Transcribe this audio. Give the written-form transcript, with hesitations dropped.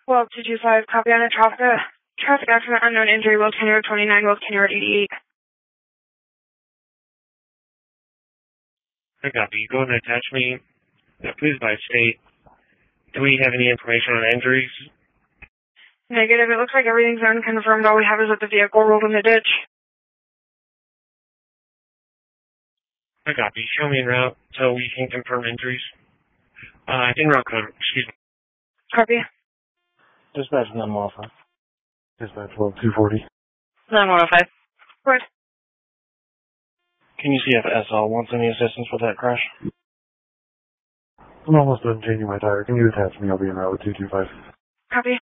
Well, 225, copy on a traffic accident, unknown injury, Will County Road 29, Will County Road 88. I copy. Go ahead and attach me, please by state. Do we have any information on injuries? Negative. It looks like everything's unconfirmed. All we have is that the vehicle rolled in the ditch. I copy. Show me en route so we can confirm injuries. En route code, excuse me. Copy. Dispatch 915. Dispatch 12240. 9105. What? Can you see if SL wants any assistance with that crash? I'm almost done changing my tire. Can you attach me? I'll be en route with 225. Copy.